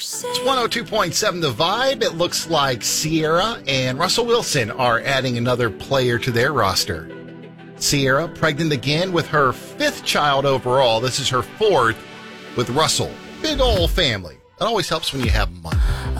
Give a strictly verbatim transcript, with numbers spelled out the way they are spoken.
It's one oh two point seven The Vibe. It looks like Ciara and Russell Wilson are adding another player to their roster. Ciara, pregnant again with her fifth child overall. This is her fourth with Russell. Big ol' family. It always helps when you have money.